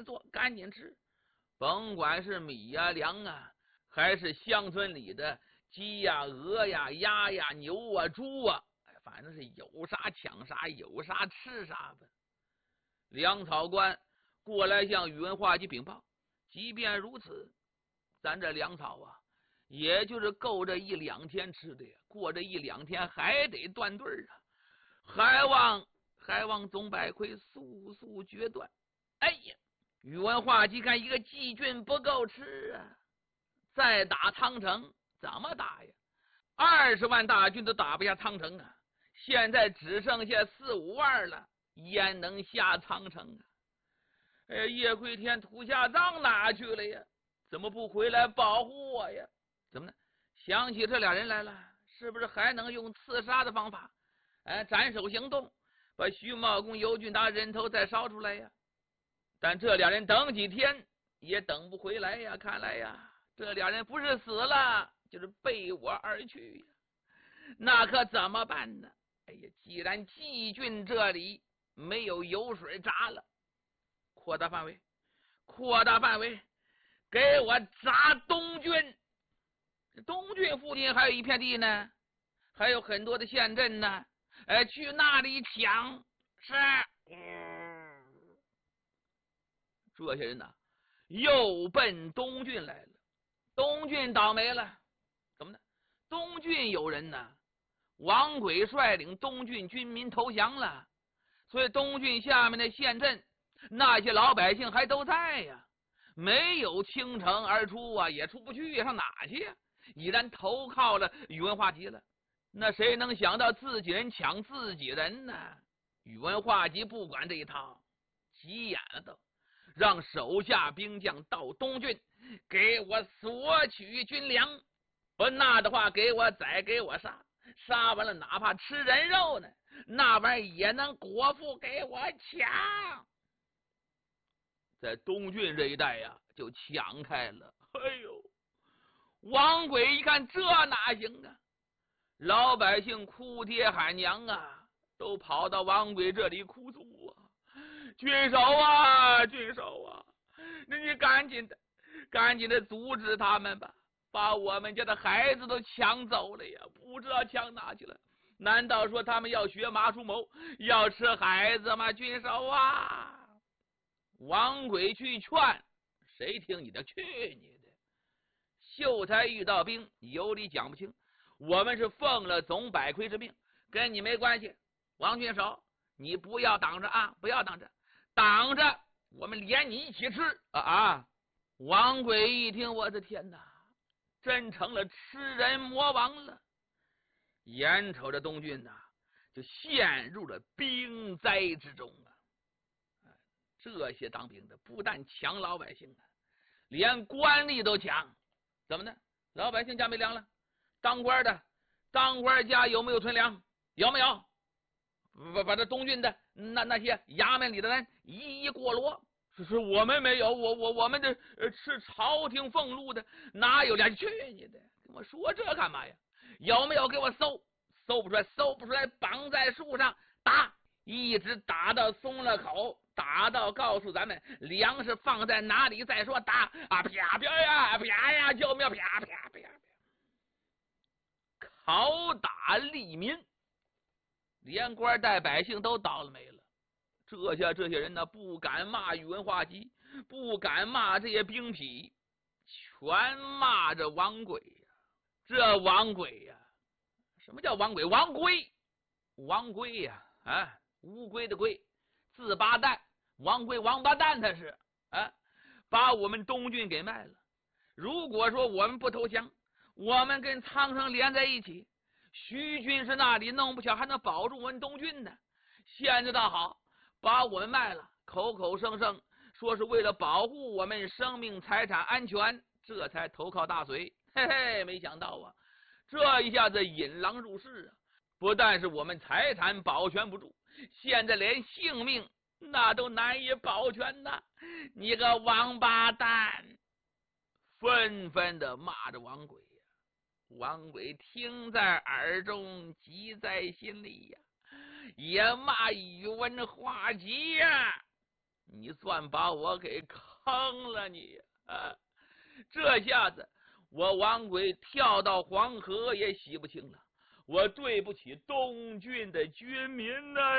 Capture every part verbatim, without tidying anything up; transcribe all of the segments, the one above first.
紧做，赶紧吃，甭管是米呀、粮啊，还是乡村里的鸡呀、鹅呀、鸭呀、牛啊、猪啊，反正是有啥抢啥，有啥吃啥吧。粮草官过来向宇文化及禀报，即便如此，咱这粮草啊，也就是够这一两天吃的呀，过这一两天还得断顿啊，还望还望总百魁速速决断。哎呀，宇文化及看一个季郡不够吃啊，再打汤城怎么打呀？二十万大军都打不下汤城啊，现在只剩下四五万了，焉能下汤城啊？哎，叶贵天土下藏哪去了呀？怎么不回来保护我呀？怎么呢？想起这俩人来了，是不是还能用刺杀的方法，哎，斩首行动，把徐茂公、尤俊达人头再烧出来呀？但这俩人等几天也等不回来呀！看来呀，这俩人不是死了，就是背我而去呀。那可怎么办呢？哎呀，既然季郡这里没有油水闸了，扩大范围，扩大范围，给我砸东郡。东郡附近还有一片地呢，还有很多的县镇呢，哎，去那里抢。是，嗯，这些人呢，又奔东郡来了。东郡倒霉了，怎么呢？东郡有人呢，王轨率领东郡军民投降了，所以东郡下面的县镇那些老百姓还都在呀，没有倾城而出啊，也出不去，上哪去呀？已然投靠了宇文化及了。那谁能想到自己人抢自己人呢？宇文化及不管这一套，急眼了都，让手下兵将到东郡给我索取军粮，不那的话给我宰给我杀，杀完了哪怕吃人肉呢，那玩意也能果腹给我抢。在东郡这一带呀，就抢开了。哎呦，王轨一看这哪行啊，老百姓哭爹喊娘啊，都跑到王轨这里哭诉啊，郡守啊，郡守啊，那你赶紧的赶紧的阻止他们吧，把我们家的孩子都抢走了呀，不知道抢哪去了。难道说他们要学马叔谋，要吃孩子吗？郡守啊！王轨去劝，谁听你的？去你的！秀才遇到兵，有理讲不清。我们是奉了总百魁之命，跟你没关系。王郡守，你不要挡着啊，不要挡着，挡着我们连你一起吃啊啊！王轨一听，我的天哪，真成了吃人魔王了。眼瞅着东郡呐，就陷入了兵灾之中啊！这些当兵的不但抢老百姓啊，连官吏都抢。怎么呢？老百姓家没粮了，当官的当官家有没有存粮？有没有？把把这东郡的那那些衙门里的人一一过罗。是是我们没有，我我我们这是朝廷俸禄的，哪有粮？去你的！跟我说这干嘛呀？有没有给我搜？搜不出来，搜不出来，绑在树上打，一直打到松了口，打到告诉咱们粮食放在哪里再说，打啊！啪啪呀，啪呀，救命！啪啪啪啪！拷打利民，连官带百姓都倒了霉了。这下这些人呢，不敢骂宇文化及，不敢骂这些兵痞，全骂着王轨呀。这王轨呀，什么叫王轨？王龟，王龟呀，啊，乌龟的龟，字八蛋，王龟王八蛋，他是啊，把我们东郡给卖了。如果说我们不投降，我们跟苍城连在一起，徐军是那里弄不巧还能保住我们东郡呢。现在倒好，把我们卖了，口口声声说是为了保护我们生命财产安全，这才投靠大隋。嘿嘿，没想到啊，这一下子引狼入室啊！不但是我们财产保全不住，现在连性命那都难以保全呐！你个王八蛋！纷纷的骂着王轨呀。王轨听在耳中，急在心里呀，也骂宇文化及呀。 你算把我给坑了你啊！这下子我王轨跳到黄河也洗不清了，我对不起东郡的军民呐、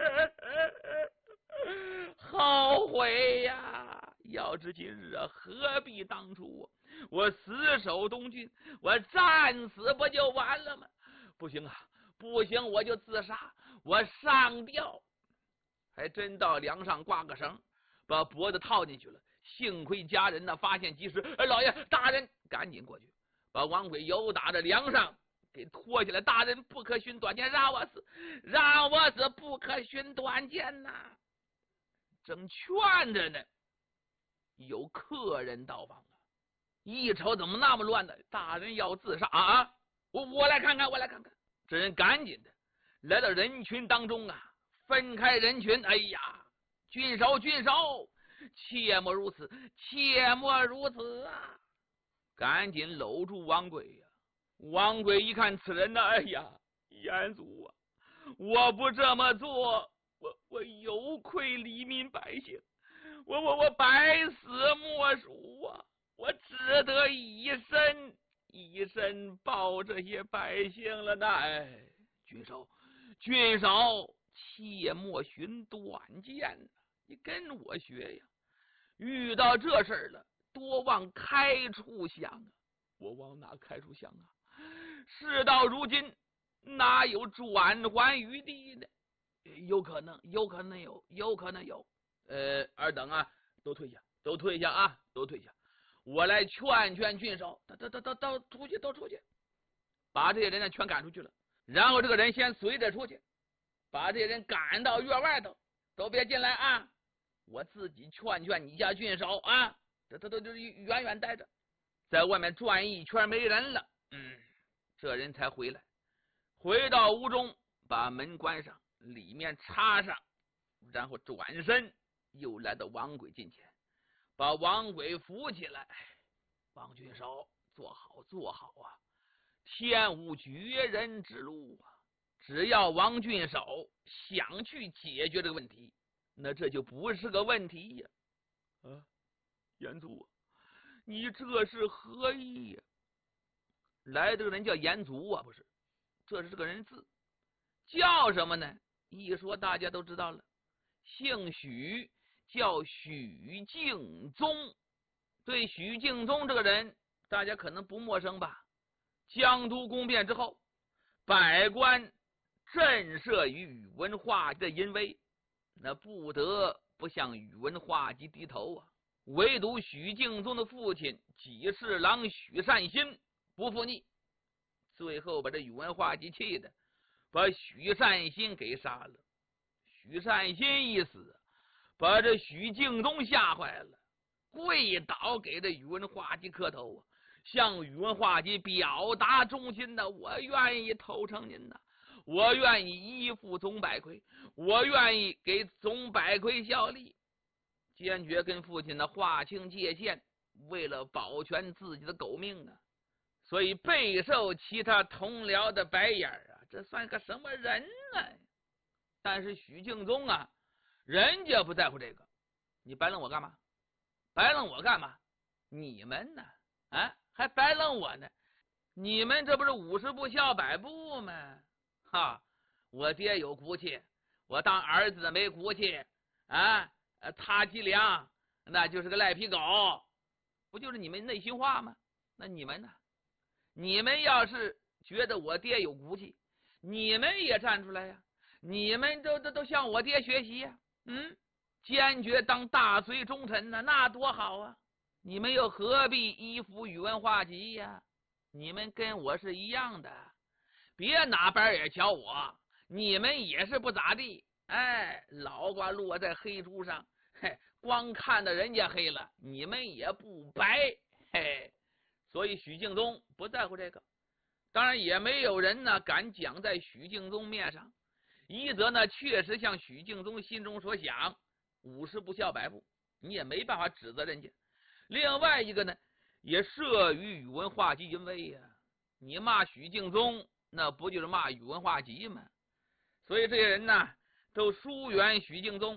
后悔呀！要知今日啊，何必当初？我死守东郡，我战死不就完了吗？不行啊，不行，我就自杀，我上吊。还真到梁上挂个绳，把脖子套进去了。幸亏家人呢发现及时，哎，老爷大人赶紧过去，把王轨由打着梁上给拖下来。大人不可寻短见，让我死，让我死，不可寻短见呐！正劝着呢，有客人到访啊！一瞅怎么那么乱呢？大人要自杀啊！我我来看看，我来看看。这人赶紧的来到人群当中啊，分开人群。哎呀，郡守郡守，切莫如此，切莫如此啊！赶紧搂住王轨呀、啊！王轨一看此人呢，哎呀，严祖啊，我不这么做，我我有愧黎民百姓，我我我百死莫赎啊！我只得以身以身报这些百姓了呢。哎，郡守，郡守，切莫寻短见，你跟我学呀！遇到这事儿了，多往开处想啊！我往哪开处想啊？事到如今，哪有转圜余地呢？有可能，有可能有，有可能有。呃，尔等啊，都退下，都退下啊，都退下！我来劝劝郡守，都都都都都出去，都出去，把这些人呢全赶出去了。然后这个人先随着出去，把这些人赶到院外头，都别进来啊！我自己劝劝你家郡守啊，这这都就是远远待着，在外面转一圈没人了，嗯，这人才回来，回到屋中，把门关上，里面插上，然后转身又来到王轨近前，把王轨扶起来。王郡守，坐好，坐好啊！天无绝人之路啊！只要王郡守想去解决这个问题，那这就不是个问题呀！啊，严祖，你这是何意呀？来这个人叫严祖啊，不是，这是这个人字，叫什么呢？一说大家都知道了，姓许，叫许敬宗。对许敬宗这个人，大家可能不陌生吧？江都宫变之后，百官震慑于宇文化及的淫威，那不得不向宇文化及低头啊。唯独许敬宗的父亲给事郎许善心不服逆，最后把这宇文化及气的，把许善心给杀了。许善心一死，把这许敬宗吓坏了，跪倒给这宇文化及磕头啊，向宇文化及表达忠心呐，我愿意投诚您呐，我愿意依附总百魁，我愿意给总百魁效力，坚决跟父亲呢划清界限，为了保全自己的狗命啊，所以备受其他同僚的白眼啊，这算个什么人呢？但是许敬宗啊，人家不在乎这个，你白愣我干嘛？白愣我干嘛？你们呢？啊，还白愣我呢？你们这不是五十步笑百步吗？哈，我爹有骨气，我当儿子的没骨气啊！他脊梁那就是个赖皮狗，不就是你们内心话吗？那你们呢？你们要是觉得我爹有骨气，你们也站出来呀！你们都都都向我爹学习呀！嗯，坚决当大隋忠臣呢，那多好啊！你们又何必依附宇文化及呀？你们跟我是一样的，别拿白眼瞧我，你们也是不咋地。哎，老瓜落在黑猪上，嘿，光看到人家黑了，你们也不白，嘿。所以许敬宗不在乎这个，当然也没有人呢敢讲在许敬宗面上。一则呢，确实像许敬宗心中所想，五十步笑百步，你也没办法指责人家。另外一个呢，也慑于宇文化及淫威呀、啊。你骂许敬宗，那不就是骂宇文化及吗？所以这些人呢，都疏远许敬宗。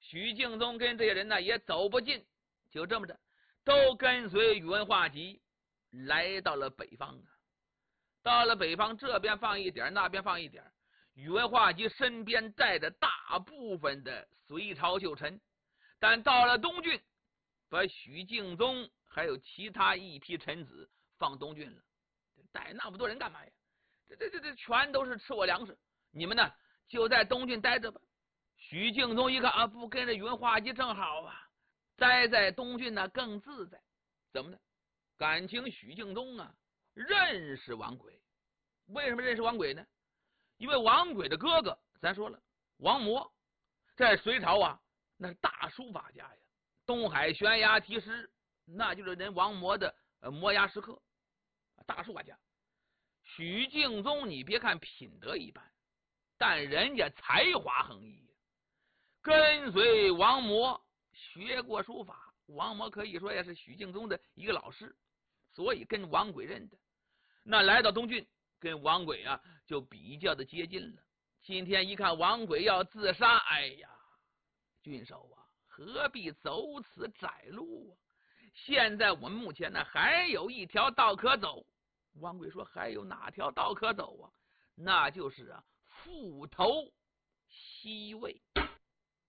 许敬宗跟这些人呢也走不近，就这么着，都跟随宇文化及来到了北方啊。到了北方，这边放一点，那边放一点。宇文化及身边带着大部分的隋朝旧臣，但到了东郡，把许敬宗还有其他一批臣子放东郡了。带那么多人干嘛呀？这这这这全都是吃我粮食，你们呢就在东郡待着吧。许敬宗一看啊，不跟着宇文化及正好啊，待在东郡呢更自在。怎么呢？感情许敬宗啊认识王轨。为什么认识王轨呢？因为王轨的哥哥咱说了，王模在隋朝啊那是大书法家呀，东海悬崖题诗，那就是人王模的呃摩崖石刻，大书法家。许敬宗你别看品德一般，但人家才华横溢，跟随王模学过书法，王模可以说也是许敬宗的一个老师，所以跟王轨认得。那来到东郡跟王轨啊就比较的接近了。今天一看王轨要自杀，哎呀，郡守啊，何必走此窄路啊？现在我们目前呢还有一条道可走。王轨说还有哪条道可走啊？那就是啊复投西魏。